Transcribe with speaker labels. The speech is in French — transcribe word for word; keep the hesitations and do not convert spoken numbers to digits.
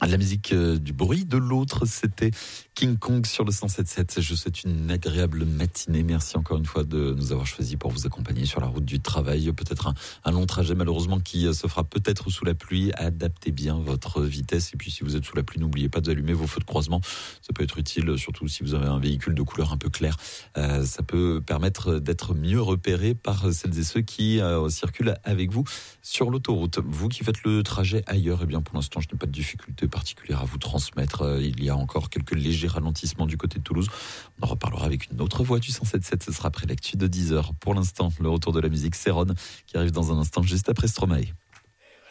Speaker 1: La musique euh, du bruit de l'autre, c'était King Kong sur le cent sept sept. Je vous souhaite une agréable matinée. Merci encore une fois de nous avoir choisi pour vous accompagner sur la route du travail. Peut-être un, un long trajet malheureusement qui se fera peut-être sous la pluie. Adaptez bien votre vitesse. Et puis si vous êtes sous la pluie, n'oubliez pas d'allumer vos feux de croisement. Ça peut être utile, surtout si vous avez un véhicule de couleur un peu claire. Euh, ça peut permettre d'être mieux repéré par celles et ceux qui euh, circulent avec vous sur l'autoroute. Vous qui faites le trajet ailleurs, eh bien pour l'instant je n'ai pas de difficulté particulière à vous transmettre. Il y a encore quelques légers ralentissements du côté de Toulouse. On en reparlera avec une autre voix du cent sept sept. Ce sera après l'actu de dix heures. Pour l'instant, le retour de la musique, c'est Ron qui arrive dans un instant juste après Stromae.